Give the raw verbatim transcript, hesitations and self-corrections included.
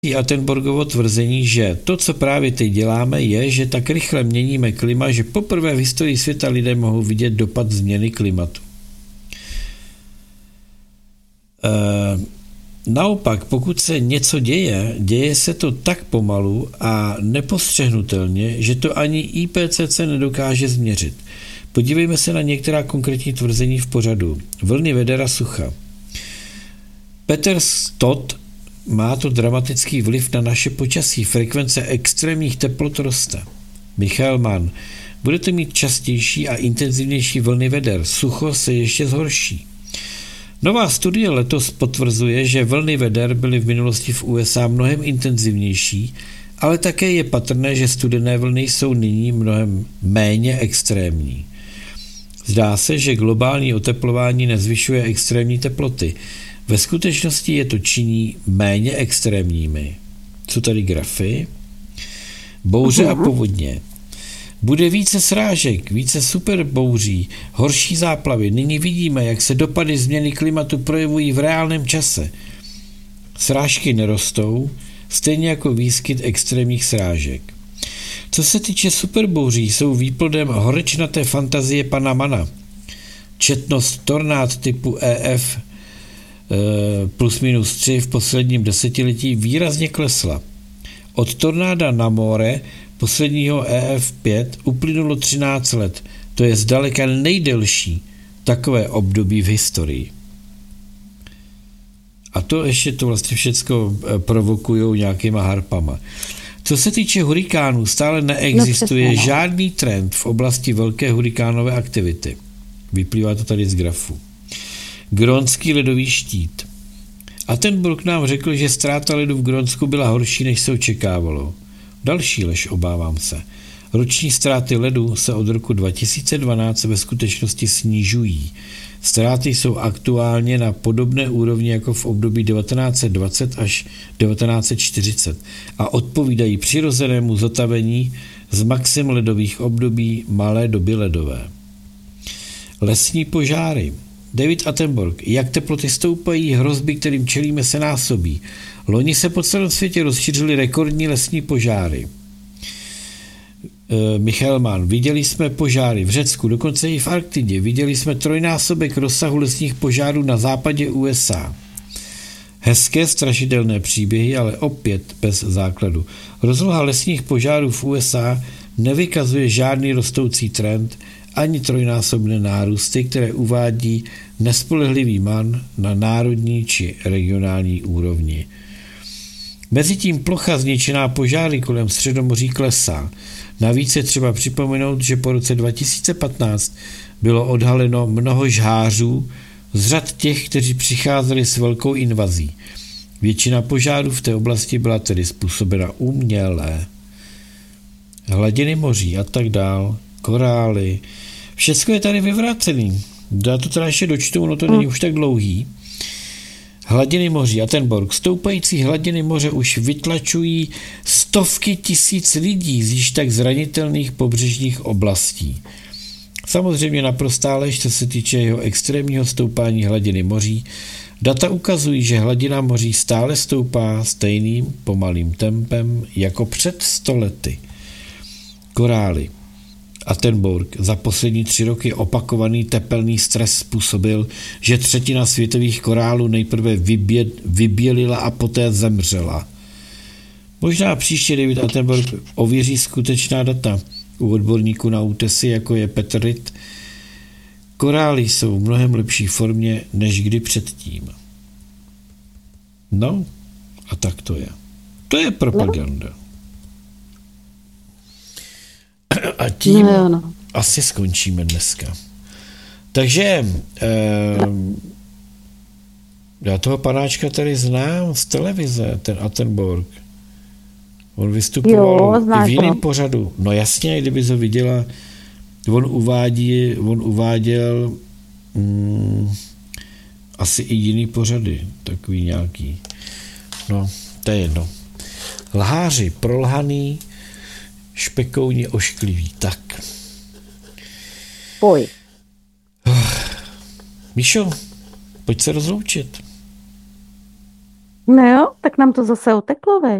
Attenborovo tvrzení, že to, co právě teď děláme, je, že tak rychle měníme klima, že poprvé v historii světa lidé mohou vidět dopad změny klimatu. E, naopak, pokud se něco děje, děje se to tak pomalu a nepostřehnutelně, že to ani I P C C nedokáže změřit. Podívejme se na některá konkrétní tvrzení v pořadu. Vlny veder a sucha. Peter Stott: má to dramatický vliv na naše počasí. Frekvence extrémních teplot roste. Michael Mann: budete mít častější a intenzivnější vlny veder. Sucho se ještě zhorší. Nová studie letos potvrzuje, že vlny veder byly v minulosti v U S A mnohem intenzivnější, ale také je patrné, že studené vlny jsou nyní mnohem méně extrémní. Zdá se, že globální oteplování nezvyšuje extrémní teploty. Ve skutečnosti je to činí méně extrémními. Co tady grafy? Bouře a povodně. Bude více srážek, více superbouří, horší záplavy. Nyní vidíme, jak se dopady změny klimatu projevují v reálném čase. Srážky nerostou, stejně jako výskyt extrémních srážek. Co se týče superbouří, jsou výplodem horečnaté fantazie pana Mana. Četnost tornád typu E F plus minus tři v posledním desetiletí výrazně klesla. Od tornáda na more posledního E F pět uplynulo třináct let. To je zdaleka nejdelší takové období v historii. A to ještě to vlastně všecko provokujou nějakýma harpama. Co se týče hurikánů, stále neexistuje no, žádný trend v oblasti velké hurikánové aktivity. Vyplývá to tady z grafu. Grónský ledový štít. Attenborough nám řekl, že ztráta ledu v Grónsku byla horší, než se očekávalo. Další lež, obávám se. Roční ztráty ledu se od roku dva tisíce dvanáct ve skutečnosti snižují. Ztráty jsou aktuálně na podobné úrovni jako v období devatenáct set dvacet až devatenáct set čtyřicet a odpovídají přirozenému zotavení z maxim ledových období malé doby ledové. Lesní požáry. David Attenborough: jak teploty stoupají, hrozby, kterým čelíme, se násobí. Loni se po celém světě rozšířily rekordní lesní požáry. E, Michael Mann: viděli jsme požáry v Řecku, dokonce i v Arktidě. Viděli jsme trojnásobek rozsahu lesních požárů na západě U S A. Hezké strašidelné příběhy, ale opět bez základu. Rozloha lesních požárů v U S A nevykazuje žádný rostoucí trend, ani trojnásobné nárůsty, které uvádí nespolehlivý Mann na národní či regionální úrovni. Mezitím plocha zničená požáry kolem Středomoří klesá. Navíc je třeba připomenout, že po roce dva tisíce patnáct bylo odhaleno mnoho žhářů z řad těch, kteří přicházeli s velkou invazí. Většina požárů v té oblasti byla tedy způsobena uměle. Hladiny moří a tak dál, korály, všecko je tady vyvrácený. Já to teda ještě dočtu, no to není už tak dlouhý. Hladiny moří. Attenborough: stoupající hladiny moře už vytlačují stovky tisíc lidí z již tak zranitelných pobřežních oblastí. Samozřejmě naprostá lež, co se týče jeho extrémního stoupání hladiny moří. Data ukazují, že hladina moří stále stoupá stejným pomalým tempem jako před sto lety. Korály. Attenborough: za poslední tři roky opakovaný tepelný stres způsobil, že třetina světových korálů nejprve vybě, vybělila a poté zemřela. Možná příště David Attenborough ověří skutečná data u odborníků na útesy, jako je Peter Ritt. Korály jsou v mnohem lepší formě, než kdy předtím. No, a tak to je. To je propaganda. No. A tím no, no. asi skončíme dneska. Takže eh, já toho panáčka tady znám z televize, ten Attenborough. On vystupoval jo, i v jiném pořadu. No jasně, kdyby ho viděla, on uvádí, on uváděl mm, asi i jiný pořady, takový nějaký. No, to je jedno. Lháři, prolhaný, špekouni oškliví. Tak. Pojď. Míšo, pojď se rozloučit. No jo, tak nám to zase uteklo, veď.